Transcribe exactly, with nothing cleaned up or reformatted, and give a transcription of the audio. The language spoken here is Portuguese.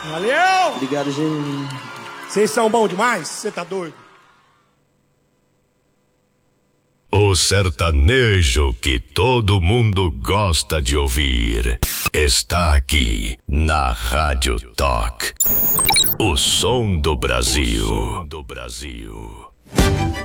Valeu! Obrigado, gente. Vocês são bons demais? Você tá doido? O sertanejo que todo mundo gosta de ouvir está aqui na Rádio Talk. O som do Brasil. O som do Brasil.